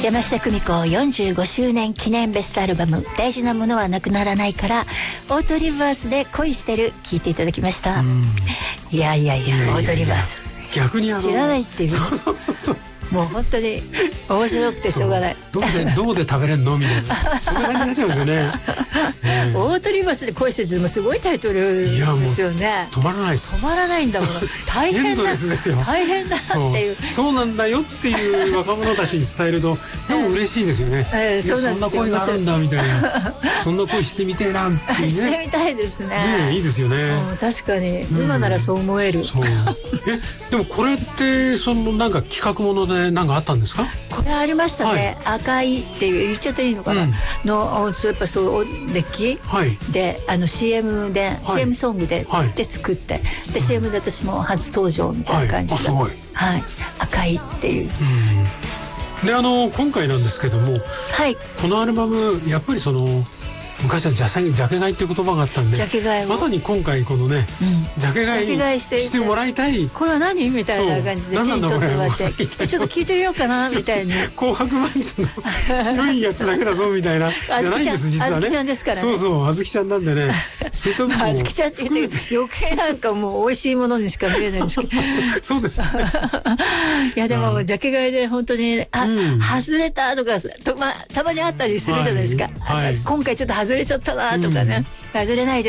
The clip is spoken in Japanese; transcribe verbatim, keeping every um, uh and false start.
山下久美子よんじゅうごしゅうねん記念ベストアルバム大事なものはなくならないからオートリバースで恋してる聞いていただきました。いやいやいや、オートリバース逆にあの知らないっていうそうそうそうそうもう本当に面白くてしょうがない。 どうでどうで食べれんのみたいなそんな感じになっちゃうんですよね。えー、 オートリバースで恋しててもすごいタイトルですよね。 止まらないです。 止まらないんだもん。大変だ大変だっていう。 そうなんだよっていう若者たちに伝えるとでも嬉しいですよね。 えー、そうなんですよ。 そんな恋があるんだみたいなそんな恋してみてえなっていうね。 してみたいですね。 ねいいですよね。 確かに今ならそう思える。 そうえでもこれってそのなんか企画ものでなんかあったんですか？ これありましたね。赤いっていう言っちゃっていいのかなのやっぱそうデッキであの シーエム で シーエム ソングでで作ってで シーエム で私も初登場みたいな感じではい赤いっていう。 であの今回なんですけどもはいこのアルバムやっぱりその昔はジャケジャケ買いって言葉があったんで、 ジャケ買いまさに今回このね、うん、ジャケ買いしてもらいたい。 これは何みたいな感じで手に取ってもらってちょっと聞いてみようかなみたいに紅白マンションの白いやつだけだぞみたいなじゃないんです実はね。 あずきちゃんですからね。 そうそうあずきちゃんなんでね。そういった部分もあずきちゃんって言って余計なんかもう美味しいものにしか見えないんですけどそうですね。 いやでもジャケ買いで本当にあ外れたとかたまにあったりするじゃないですか。今回ちょっと外れちゃったなとかね、外れないで